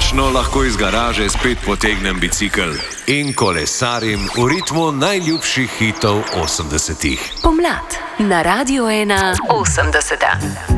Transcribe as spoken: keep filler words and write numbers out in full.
končno lahko iz garaže spet potegnem bicikel in kolesarim v ritmu najljubših hitov osemdesetih. Pomlad na Radiu ena osemdeseta.